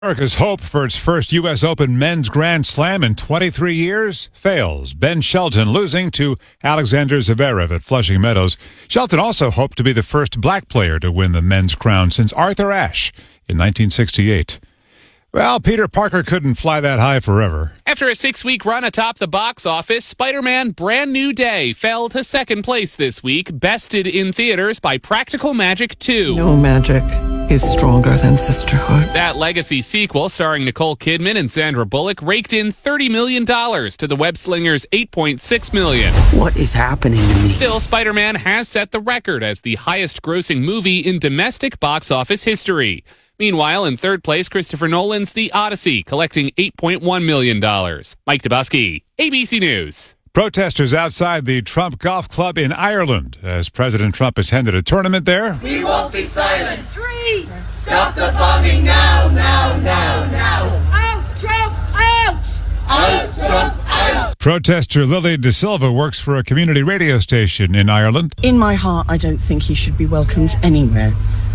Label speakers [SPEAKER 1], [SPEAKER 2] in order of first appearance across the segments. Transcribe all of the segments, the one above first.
[SPEAKER 1] America's hope for its first U.S. Open men's Grand Slam in 23 years fails. Ben Shelton losing to Alexander Zverev at Flushing Meadows. Shelton also hoped to be the first black player to win the men's crown since Arthur Ashe in 1968. Well, Peter Parker couldn't fly that high forever.
[SPEAKER 2] After a 6-week run atop the box office, Spider-Man Brand New Day fell to second place this week, bested in theaters by Practical Magic 2.
[SPEAKER 3] No magic is stronger than sisterhood.
[SPEAKER 2] That legacy sequel, starring Nicole Kidman and Sandra Bullock, raked in $30 million to the web-slingers' $8.6 million.
[SPEAKER 3] What is happening to me?
[SPEAKER 2] Still, Spider-Man has set the record as the highest-grossing movie in domestic box office history. Meanwhile, in third place, Christopher Nolan's The Odyssey, collecting $8.1 million. Mike Dubusky, ABC News.
[SPEAKER 1] Protesters outside the Trump Golf Club in Ireland as President Trump attended a tournament there.
[SPEAKER 4] We won't be silent. 3. Stop the bombing now, now, now, now.
[SPEAKER 5] Out, Trump, out!
[SPEAKER 4] Out, Trump, out!
[SPEAKER 1] Protester Lily De Silva works for a community radio station in Ireland.
[SPEAKER 6] In my heart, I don't think he should be welcomed anywhere.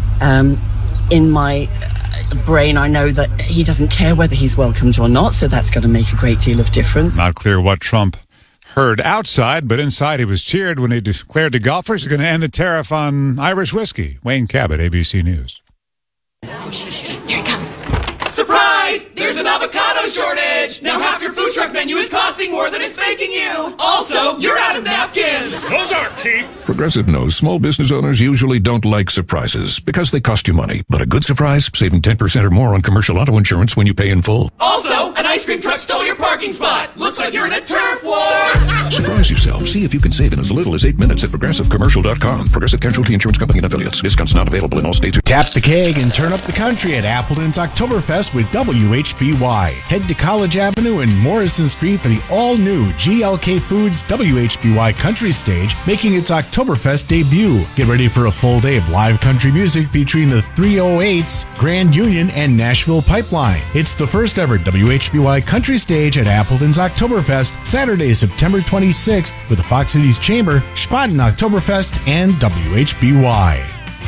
[SPEAKER 6] In my brain, I know that he doesn't care whether he's welcomed or not, so that's going to make a great deal of difference.
[SPEAKER 1] Not clear what Trump heard outside, but inside he was cheered when he declared to golfers he's going to end the tariff on Irish whiskey. Wayne Cabot, ABC News.
[SPEAKER 6] Here he comes.
[SPEAKER 7] Surprise! There's an avocado shortage! Now half your food truck menu is costing more than it's making you! Also, you're out of napkins!
[SPEAKER 8] Those aren't cheap! Progressive knows small business owners usually don't like surprises because they cost you money. But a good surprise, saving 10% or more on commercial auto insurance when you pay in full.
[SPEAKER 7] Also, an ice cream truck stole your parking spot! Looks like you're in a turf war!
[SPEAKER 8] Surprise yourself. See if you can save in as little as 8 minutes at ProgressiveCommercial.com. Progressive Casualty Insurance Company and Affiliates. Discounts not available in all states.
[SPEAKER 9] Tap the keg and turn up the country at Appleton's Oktoberfest with WHBY. Head to College Avenue and Morrison Street for the all-new GLK Foods WHBY Country Stage, making its Oktoberfest debut. Get ready for a full day of live country music featuring the 308s, Grand Union, and Nashville Pipeline. It's the first ever WHBY Country Stage at Appleton's Oktoberfest, Saturday, September 26th, with the Fox Cities Chamber, Spaten Oktoberfest, and WHBY.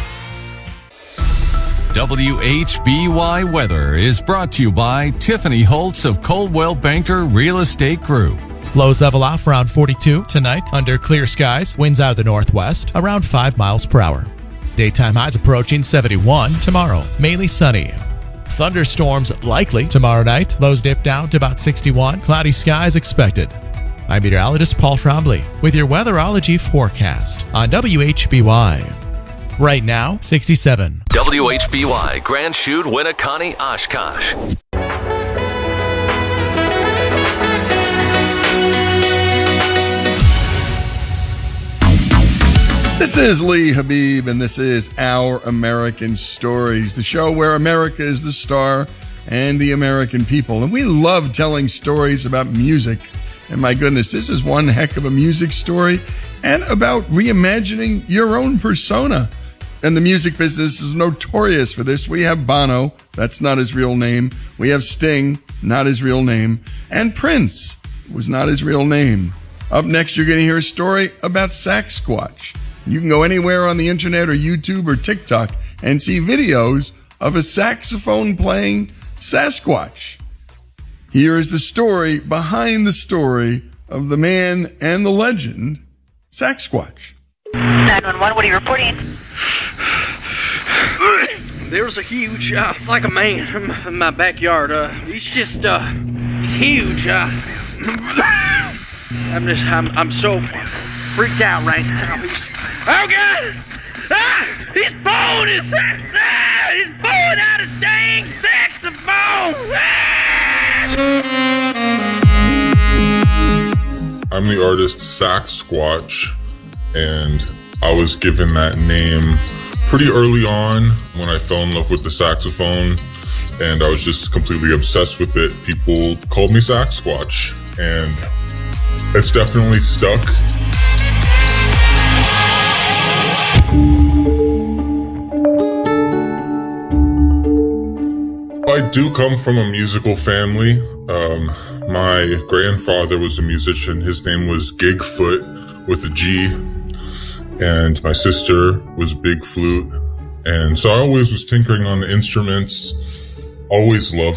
[SPEAKER 10] WHBY Weather is brought to you by Tiffany Holtz of Coldwell Banker Real Estate Group.
[SPEAKER 11] Lows level off around 42 tonight under clear skies. Winds out of the northwest around 5 miles per hour. Daytime highs approaching 71 tomorrow. Mainly sunny. Thunderstorms likely tomorrow night. Lows dip down to about 61. Cloudy skies expected. I'm meteorologist Paul Trombley with your weatherology forecast on WHBY. Right now, 67.
[SPEAKER 10] WHBY, Grand Chute, Winneconne, Oshkosh.
[SPEAKER 12] This is Lee Habib, and this is Our American Stories, the show where America is the star and the American people. And we love telling stories about music. And my goodness, this is one heck of a music story and about reimagining your own persona. And the music business is notorious for this. We have Bono, that's not his real name. We have Sting, not his real name. And Prince was not his real name. Up next, you're going to hear a story about Saxsquatch. You can go anywhere on the internet or YouTube or TikTok and see videos of a saxophone playing Sasquatch. Here is the story behind the story of the man and the legend, Saxsquatch.
[SPEAKER 13] 911, what are you reporting?
[SPEAKER 14] There's a huge, like a man in my backyard. He's just, he's huge. I'm so freaked out right now. Oh God! His phone is, he's pulling out a dang saxophone!
[SPEAKER 15] I'm the artist Saxsquatch, and I was given that name pretty early on when I fell in love with the saxophone, and I was just completely obsessed with it. People called me Saxsquatch, and it's definitely stuck. I do come from a musical family. My grandfather was a musician. His name was Gigfoot with a G. And my sister was Big Flute. And so I always was tinkering on the instruments. always loved